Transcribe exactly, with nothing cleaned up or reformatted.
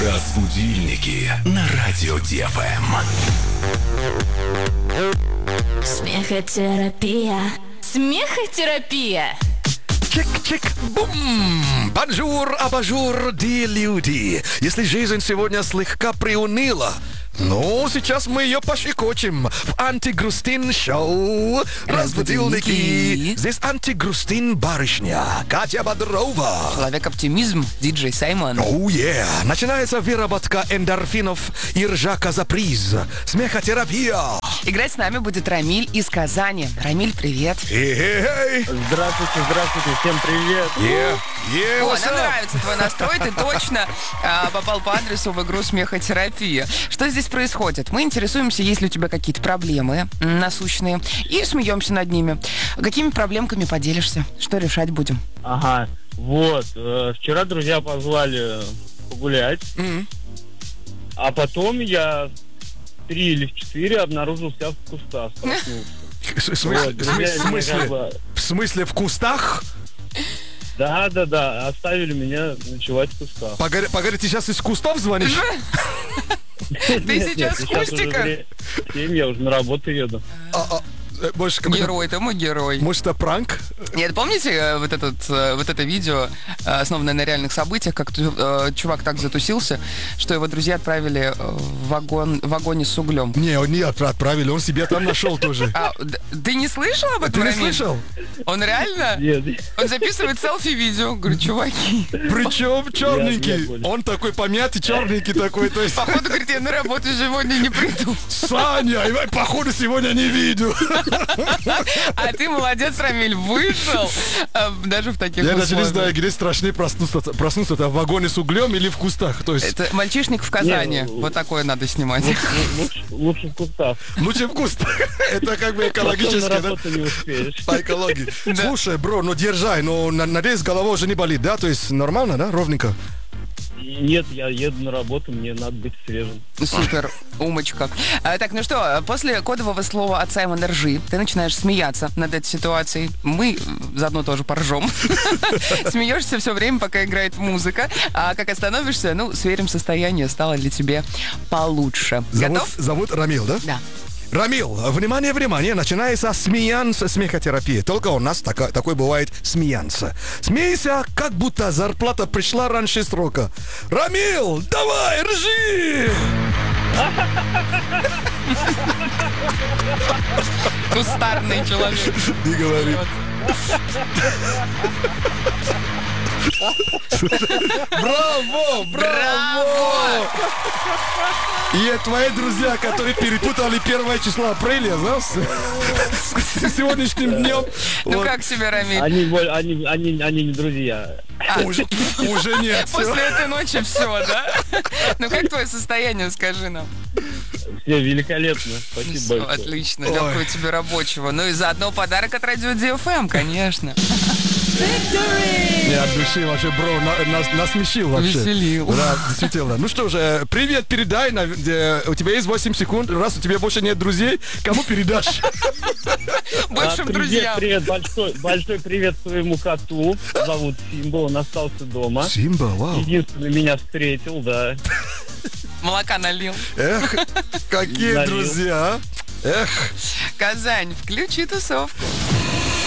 Разбудильники на радио ДФМ. Смехотерапия. Смехотерапия. Чик-чик-бум! Бонжур, абажур, ди люди. Если жизнь сегодня слегка приуныла, ну, сейчас мы ее пощекочем в антигрустин шоу «Разбудильники». Здесь антигрустин барышня Катя Бодрова. Человек-оптимизм, диджей Саймон. Оу, е! Начинается выработка эндорфинов и ржака за приз. Смехотерапия. Играть с нами будет Рамиль из Казани. Рамиль, привет. Эй-эй-эй! Здравствуйте, здравствуйте, всем привет. Е, е, О, what's нам up? нравится твой настрой, ты точно а, попал по адресу в игру «Смехотерапия». Что здесь происходит? Мы интересуемся, есть ли у тебя какие-то проблемы м, насущные, и смеемся над ними. Какими проблемками поделишься? Что решать будем? Ага, вот, э, вчера друзья позвали погулять, М. а потом я в три или в четыре обнаружил себя в кустах, проснулся. В смысле, Вот, в друзья смысле- в меня смысле- как бы- в смысле в кустах? Да, да, да, оставили меня ночевать в кустах. Погоди, погоди, ты сейчас из кустов звонишь? Ты Нет, сейчас нет, с кустика? уже семь, я уже на работу еду. А, а, э, Больше какой-то... Герой, ты мой герой. Может, это пранк? Нет, помните э, вот, этот, э, вот это видео, э, основанное на реальных событиях, как ту- э, чувак так затусился, что его друзья отправили э, в вагон, в вагоне с углем? Не, он не отра- отправили, он себе там нашел тоже. А, д- ты не слышал об этом, Ты не Рамиль? слышал? Он реально? Нет, Он записывает селфи-видео. Говорю, чуваки. Причем Я- черненький. я понял. Он такой помятый, черненький такой. То есть, Походу, говорит, я на работу сегодня не приду. Саня, я, походу, сегодня не видел. А ты молодец, Рамиль, вышел э, даже в таких Я даже не условиях. знаю, где страшнее проснуться. Проснуться это в вагоне с углем или в кустах. То есть, Это мальчишник в Казани. Не, Вот такое надо снимать. лучше, лучше в кустах. лучше в кустах. Это как бы Потом на экологически, да? работу не успеешь. По экологии. Слушай, бро, ну держай, ну на- надеюсь, голова уже не болит, да? То есть нормально, да? Ровненько. Нет, я еду на работу, мне надо быть свежим. Супер, умочка. А, так, ну что, после кодового слова от Саймона «ржи» ты начинаешь смеяться над этой ситуацией. Мы заодно тоже поржем. Смеешься все время, пока играет музыка. А как остановишься, ну, сверим состояние, стало ли тебе получше. Зовут, Готов? зовут Рамил, да? Да. Рамил, внимание, внимание, начинается смеянца смехотерапия. Только у нас така- такой бывает смеянца. Смейся, как будто зарплата пришла раньше срока. Рамил, давай, ржи! Кустарный человек. Не говори. Браво, браво! И твои друзья, которые перепутали первое число апреля, да, с, с сегодняшним днем. Ну Вот. как себе, Рамиль? Они, боль- они, они, они не друзья. А, Уже, уже нет. всё. после этой ночи все, да? Ну как твое состояние, скажи нам? Все великолепно. Спасибо Всё, большое. отлично, Ой. легкого тебе рабочего. Ну и заодно подарок от Радио ди эф эм, конечно. Не, от души вообще, бро, на- нас, насмешил вообще. Веселил. Да, действительно. Ну что же, э, привет передай. на- э, У тебя есть восемь секунд. Раз у тебя больше нет друзей, кому передашь? Бывшим А, привет, друзьям. привет, большой, большой привет своему коту. Зовут Симба, он остался дома. Симба, вау. Единственный меня встретил, да. Молока налил. Эх, какие Налил. друзья. а? Эх. Казань, включи тусовку.